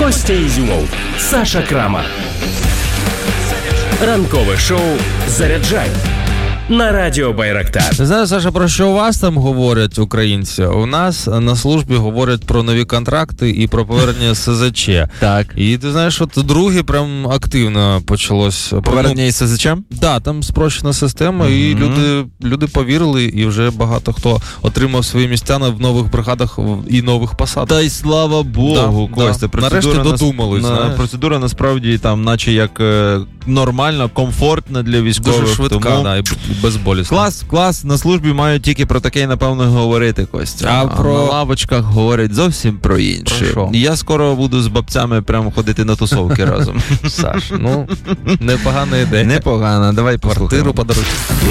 Костя Ізюмов, Саша Крамар. Ранкове шоу «Заряджай» на Радіо Байрактар. Знаєш, Саша, про що у вас там говорять українці? У нас на службі говорять про нові контракти і про повернення СЗЧ. Так. І ти знаєш, от друге прям активно почалось. Повернення із СЗЧ? Да, там спрощена система, і люди повірили, і вже багато хто отримав свої місця в нових бригадах і нових посадах. Та й слава Богу, Да, Костя. да. Нарешті додумались. Процедура насправді там наче як нормальна, комфортна для військових. Дуже швидка, тому... да, і безболісна. Клас. На службі мають тільки про таке, напевно, говорити, Костя. А про... на лавочках говорять зовсім про інше. І я скоро буду з бабцями прямо ходити на тусовки разом. Саш, ну, непогана ідея. Непогана, давай послухаємо. Квартиру подаруй.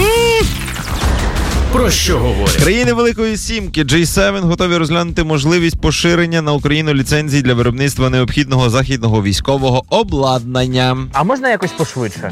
Про що говорять? Країни Великої Сімки G7 готові розглянути можливість поширення на Україну ліцензій для виробництва необхідного західного військового обладнання. А можна якось пошвидше?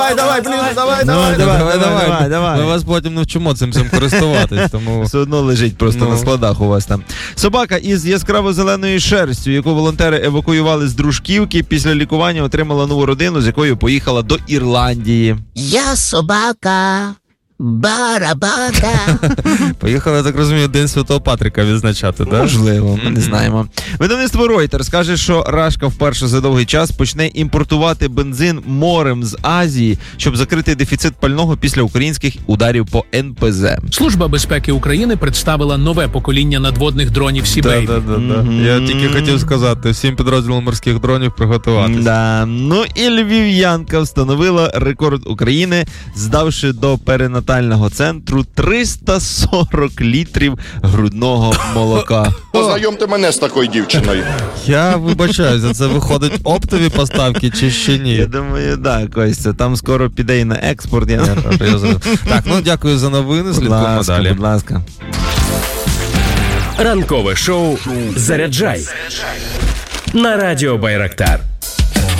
Давай. Ми вас потім навчимо цим користуватись, тому... Все одно лежить просто на складах у вас там. Собака із яскраво-зеленою шерстю, яку волонтери евакуювали з Дружківки, після лікування отримала нову родину, з якою поїхала до Ірландії. Я собака. Барабака. Поїхали, я так розумію, День Святого Патрика відзначати, так? Можливо, ми не знаємо. Видавництво Reuters каже, що Рашка вперше за довгий час почне імпортувати бензин морем з Азії, щоб закрити дефіцит пального після українських ударів по НПЗ. Служба безпеки України представила нове покоління надводних дронів Сібей. Я тільки хотів сказати, всім підрозділам морських дронів приготуватися. Да. Ну і львів'янка встановила рекорд України, здавши до перинатального центру 340 літрів грудного молока. Познайомте мене з такою дівчиною. Я вибачаюся, це виходить оптові поставки чи ще ні? Я думаю, да, Костя, там скоро піде і на експорт. Так, ну дякую за новини, слідкуємо далі. Будь ласка. Ранкове шоу «Заряджай» на Радіо Байрактар.